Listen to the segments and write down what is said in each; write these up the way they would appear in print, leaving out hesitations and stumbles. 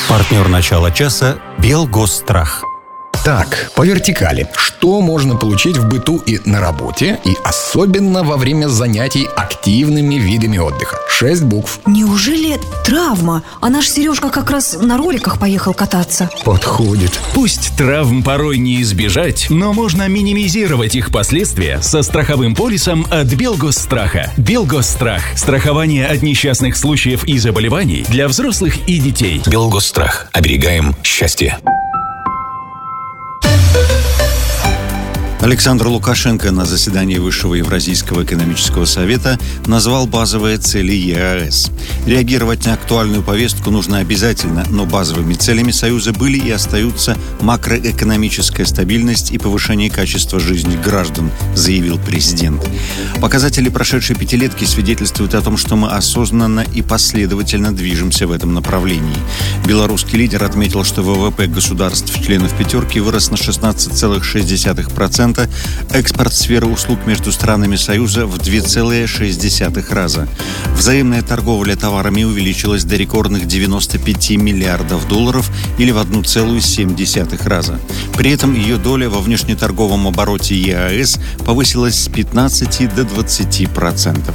Партнер начала часа «Белгосстрах». Так, по вертикали. Что можно получить в быту и на работе, и особенно во время занятий активными видами отдыха? 6 букв. Неужели травма? А наш Сережка как раз на роликах поехал кататься. Подходит. Пусть травм порой не избежать, но можно минимизировать их последствия со страховым полисом от Белгосстраха. Белгосстрах. Страхование от несчастных случаев и заболеваний для взрослых и детей. Белгосстрах. Оберегаем счастье. Александр Лукашенко на заседании Высшего Евразийского экономического совета назвал базовые цели ЕАЭС. Реагировать на актуальную повестку нужно обязательно, но базовыми целями Союза были и остаются макроэкономическая стабильность и повышение качества жизни граждан, заявил президент. Показатели прошедшей пятилетки свидетельствуют о том, что мы осознанно и последовательно движемся в этом направлении. Белорусский лидер отметил, что ВВП государств-членов пятерки вырос на 16,6%, экспорт сферы услуг между странами Союза в 2,6 раза. Взаимная торговля товарами увеличилась до рекордных 95 миллиардов долларов или в 1,7 раза. При этом ее доля во внешнеторговом обороте ЕАЭС повысилась с 15 до 20%.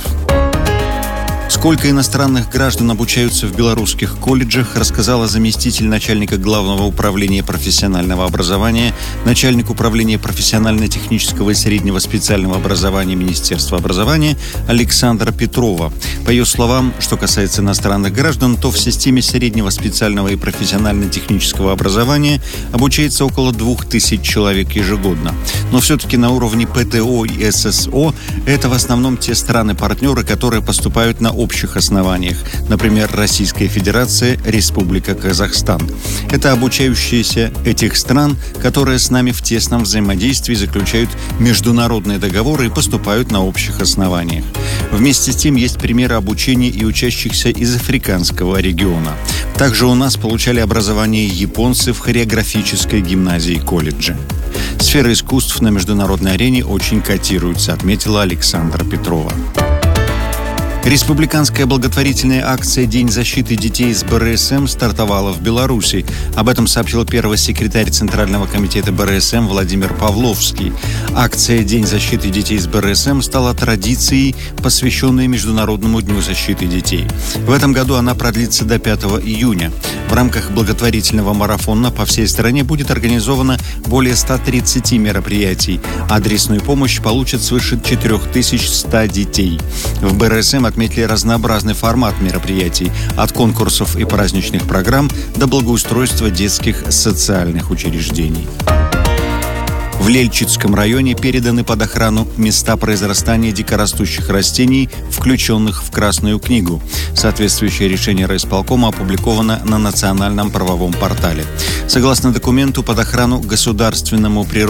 Сколько иностранных граждан обучаются в белорусских колледжах, рассказала заместитель начальника Главного управления профессионального образования, начальник управления профессионально-технического и среднего специального образования Министерства образования Александра Петрова. По ее словам, что касается иностранных граждан, то в системе среднего специального и профессионально-технического образования обучается около 2000 человек ежегодно. Но все-таки на уровне ПТО и ССО это в основном те страны-партнеры, которые поступают на общих основаниях, например, Российская Федерация, Республика Казахстан. Это обучающиеся этих стран, которые с нами в тесном взаимодействии заключают международные договоры и поступают на общих основаниях. Вместе с тем есть примеры обучения и учащихся из африканского региона. Также у нас получали образование японцы в хореографической гимназии колледжа. Сфера искусств на международной арене очень котируется, отметила Александра Петрова. Республиканская благотворительная акция «День защиты детей» с БРСМ стартовала в Беларуси. Об этом сообщил первый секретарь Центрального комитета БРСМ Владимир Павловский. Акция «День защиты детей» с БРСМ стала традицией, посвященной Международному дню защиты детей. В этом году она продлится до 5 июня. В рамках благотворительного марафона по всей стране будет организовано более 130 мероприятий. Адресную помощь получат свыше 4100 детей. В БРСМ отметили разнообразный формат мероприятий, от конкурсов и праздничных программ до благоустройства детских социальных учреждений. В Лельчицком районе переданы под охрану места произрастания дикорастущих растений, включенных в Красную книгу. Соответствующее решение райисполкома опубликовано на национальном правовом портале. Согласно документу, под охрану государственному природному